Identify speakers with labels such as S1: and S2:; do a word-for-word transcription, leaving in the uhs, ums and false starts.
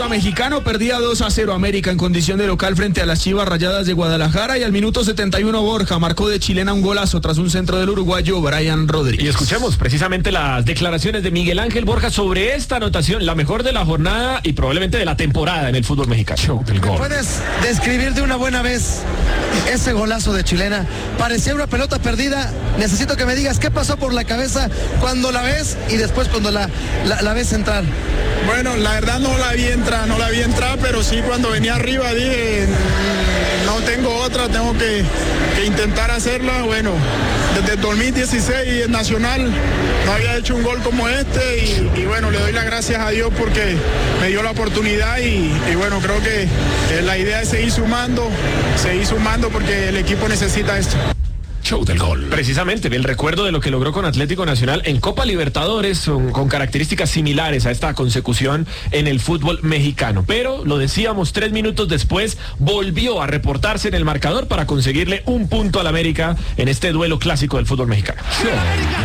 S1: Suramexicano, perdía dos a cero América en condición de local frente a las Chivas Rayadas de Guadalajara, y al minuto setenta y uno Borja marcó de chilena un golazo tras un centro del uruguayo Brian Rodríguez.
S2: Y escuchemos precisamente las declaraciones de Miguel Ángel Borja sobre esta anotación, la mejor de la jornada y probablemente de la temporada en el fútbol mexicano.
S3: ¿Me puedes describir de una buena vez ese golazo de chilena? Parecía una pelota perdida. Necesito que me digas qué pasó por la cabeza cuando la ves y después cuando la, la, la ves entrar.
S4: Bueno, la verdad no la vi entrar, no la vi entrar, pero sí cuando venía arriba dije, no tengo otra, tengo que, que intentar hacerla. Bueno, desde el dos mil dieciséis en Nacional no había hecho un gol como este y, y bueno, le doy las gracias a Dios porque me dio la oportunidad y, y bueno, creo que eh, la idea es seguir sumando, seguir sumando porque el equipo necesita esto.
S2: Show del gol. Precisamente, el recuerdo de lo que logró con Atlético Nacional en Copa Libertadores, con, con características similares a esta consecución en el fútbol mexicano. Pero, lo decíamos, tres minutos después, volvió a reportarse en el marcador para conseguirle un punto al América en este duelo clásico del fútbol mexicano.